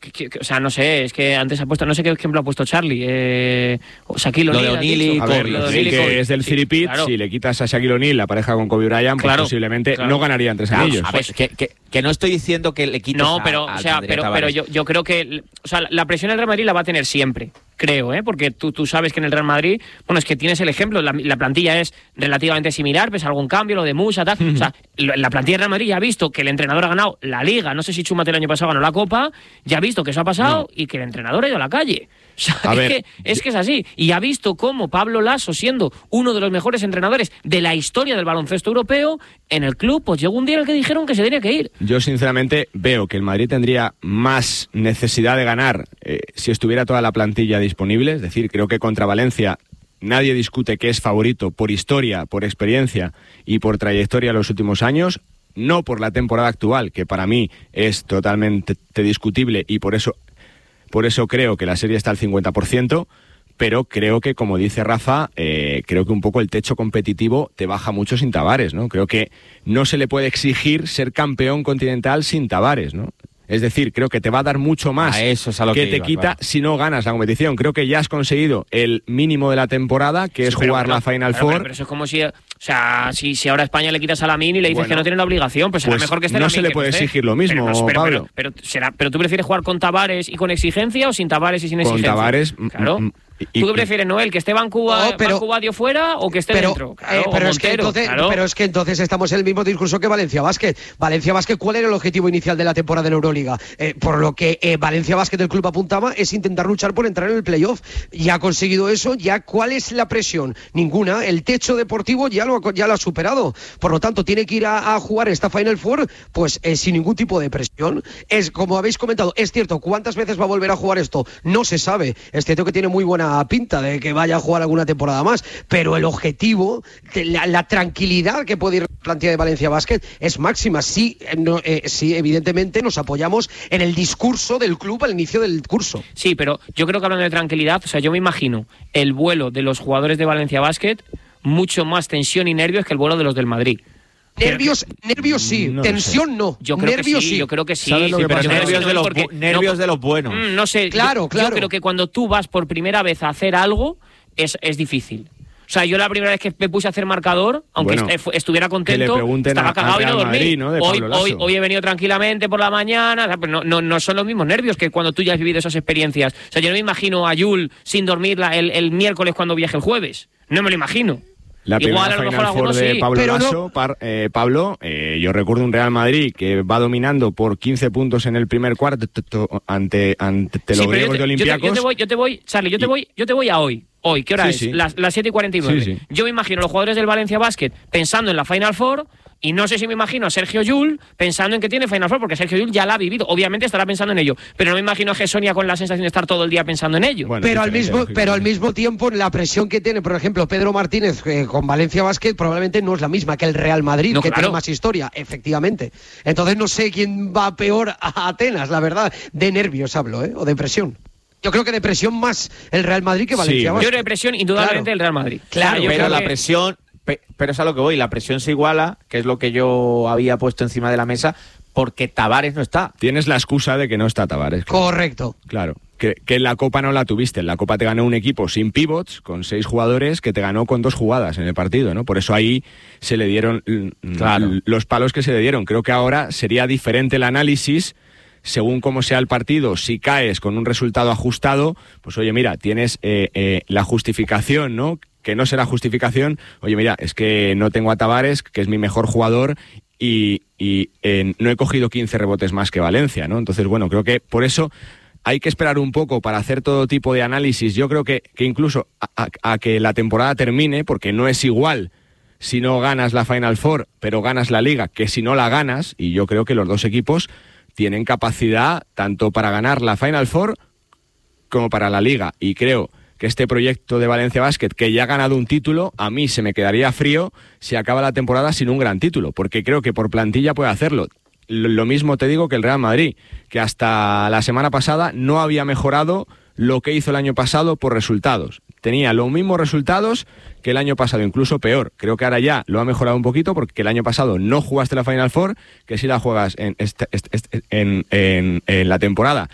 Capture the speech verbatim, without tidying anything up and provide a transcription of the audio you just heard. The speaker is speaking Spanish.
que, que, o sea, no sé, es que antes ha puesto, no sé qué ejemplo ha puesto Charlie, eh, o Shaquille O'Neal. Lo de O'Neal y Kobe. Lo de que es del sí, Ciripit, claro. si le quitas a Shaquille O'Neal la pareja con Kobe Bryant, pues claro, posiblemente claro. no ganarían tres Claro, anillos. a ver, que, que, que no estoy diciendo que le quites No, a, pero, al o sea, Madrid, pero, pero yo, yo creo que, o sea, la presión del Real Madrid la va a tener siempre, creo, ¿eh? Porque tú, tú sabes que en el Real Madrid, bueno, es que tienes el ejemplo, la, la plantilla es relativamente similar, ves algún cambio, lo de Musa, tal, uh-huh. O sea, la plantilla del Real Madrid ya ha visto que el entrenador ha ganado la Liga, no sé si Chúmate el año pasado ganó la Copa, ya ha visto que eso ha pasado no. y que el entrenador ha ido a la calle. O sea, es, ver, que, es que es así. Y ha visto cómo Pablo Lasso, siendo uno de los mejores entrenadores de la historia del baloncesto europeo, en el club, pues llegó un día en el que dijeron que se tenía que ir. Yo sinceramente veo que el Madrid tendría más necesidad de ganar eh, si estuviera toda la plantilla disponible. Es decir, creo que contra Valencia nadie discute que es favorito por historia, por experiencia y por trayectoria en los últimos años. No por la temporada actual, que para mí es totalmente discutible y por eso... Por eso creo que la serie está al cincuenta por ciento, pero creo que, como dice Rafa, eh, creo que un poco el techo competitivo te baja mucho sin Tavares, ¿no? Creo que no se le puede exigir ser campeón continental sin Tavares, ¿no? Es decir, creo que te va a dar mucho más a eso es a lo que, que te iba, quita claro. si no ganas la competición. Creo que ya has conseguido el mínimo de la temporada, que es sí, pero, jugar pero, la Final pero, Four. Pero, pero eso es como si... O sea, si, si ahora a España le quitas a Lamine y le dices bueno, que no tiene la obligación, pues será pues mejor que esté no Lamine se le que puede no esté. exigir lo mismo, pero, pero, Pablo. Pero, pero, será, pero tú prefieres jugar con Tavares y con exigencia o sin Tavares y sin con exigencia. Con Tavares... Claro. Mm, y, ¿Tú qué prefieres, Noel? ¿Que esté Bancuba, oh, pero, Bancuba dio fuera o que esté pero, dentro? Claro, eh, pero, o es que Montero, entonces, claro. pero es que entonces estamos en el mismo discurso que Valencia Basket. Valencia Basket, ¿cuál era el objetivo inicial de la temporada de la Euroliga? Eh, por lo que eh, Valencia Basket del club apuntaba es intentar luchar por entrar en el playoff. Ya ha conseguido eso. Ya ¿cuál es la presión? Ninguna. El techo deportivo ya lo, ya lo ha superado. Por lo tanto, tiene que ir a, a jugar esta Final Four pues eh, sin ningún tipo de presión. Es como habéis comentado, es cierto, ¿cuántas veces va a volver a jugar esto? No se sabe. Es cierto que tiene muy buena pinta de que vaya a jugar alguna temporada más, pero el objetivo, la, la tranquilidad que puede ir la plantilla de Valencia Basket es máxima. Sí, no, eh, sí, evidentemente nos apoyamos en el discurso del club al inicio del curso. Sí, pero yo creo que hablando de tranquilidad, o sea, yo me imagino el vuelo de los jugadores de Valencia Basket mucho más tensión y nervios que el vuelo de los del Madrid. Nervios, nervios sí, no tensión no. Yo creo nervios que sí, sí, yo creo que sí. ¿Sabes lo que sí, pero pasa? nervios, nervios, de los, porque, nervios no, de los buenos. No sé, claro, yo, claro. yo creo que cuando tú vas por primera vez a hacer algo es, es difícil. O sea, yo la primera vez que me puse a hacer marcador, aunque bueno, est- estuviera contento, estaba cagado y no dormí. Madrid, ¿no? hoy, hoy, hoy he venido tranquilamente por la mañana, o sea, pues no, no, no son los mismos nervios que cuando tú ya has vivido esas experiencias. O sea, yo no me imagino a Yul sin dormir la, el, el miércoles cuando viaje el jueves. No me lo imagino. La Igual primera a lo Final mejor Four de sí, Pablo pero Lasso, no... par, eh, Pablo, eh, yo recuerdo un Real Madrid que va dominando por quince puntos en el primer cuarto ante, ante los sí, griegos te, de Olympiacos. Yo te, yo te voy, yo te voy, Charlie, yo te voy, yo te voy a hoy. Hoy, ¿qué hora sí, es? Sí. Las, las siete y cuarenta y nueve. Sí, sí. Yo me imagino a los jugadores del Valencia Basket pensando en la Final Four. Y no sé si me imagino a Sergio Llull pensando en que tiene Final Four, porque Sergio Llull ya la ha vivido. Obviamente estará pensando en ello, pero no me imagino a Gessonia con la sensación de estar todo el día pensando en ello. Bueno, pero, al mismo, pero al mismo tiempo la presión que tiene, por ejemplo, Pedro Martínez eh, con Valencia Basket probablemente no es la misma que el Real Madrid, no, que claro. tiene más historia, efectivamente. Entonces no sé quién va peor a Atenas, la verdad. De nervios hablo, ¿eh? O de presión. Yo creo que de presión más el Real Madrid que Valencia sí, Basket. Yo creo de presión indudablemente claro. el Real Madrid. Claro, yo pero la que... presión... Pero es a lo que voy, la presión se iguala, que es lo que yo había puesto encima de la mesa, porque Tavares no está. Tienes la excusa de que no está Tavares. Claro. Correcto. Claro, que, que en la Copa no la tuviste. En la Copa te ganó un equipo sin pivots, con seis jugadores, que te ganó con dos jugadas en el partido, ¿no? Por eso ahí se le dieron claro. los palos que se le dieron. Creo que ahora sería diferente el análisis según cómo sea el partido. Si caes con un resultado ajustado, pues oye, mira, tienes eh, eh, la justificación, ¿no? Que no será justificación, oye, mira, es que no tengo a Tavares, que es mi mejor jugador, y, y eh, no he cogido quince rebotes más que Valencia, ¿no? Entonces, bueno, creo que por eso hay que esperar un poco para hacer todo tipo de análisis. Yo creo que, que incluso a, a, a que la temporada termine, porque no es igual si no ganas la Final Four, pero ganas la Liga, que si no la ganas, y yo creo que los dos equipos tienen capacidad tanto para ganar la Final Four como para la Liga, y creo que este proyecto de Valencia Basket, que ya ha ganado un título, a mí se me quedaría frío si acaba la temporada sin un gran título, porque creo que por plantilla puede hacerlo. Lo mismo te digo que el Real Madrid, que hasta la semana pasada no había mejorado lo que hizo el año pasado por resultados. Tenía los mismos resultados que el año pasado, incluso peor. Creo que ahora ya lo ha mejorado un poquito, porque el año pasado no jugaste la Final Four, que si la juegas en, este, este, este, en, en, en la temporada